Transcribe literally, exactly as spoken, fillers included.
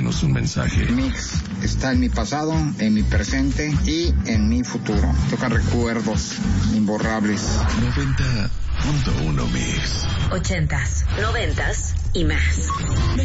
Denos un mensaje. Mix está en mi pasado, en mi presente y en mi futuro. Toca recuerdos imborrables. noventa punto uno Mix. Ochentas, noventas y más.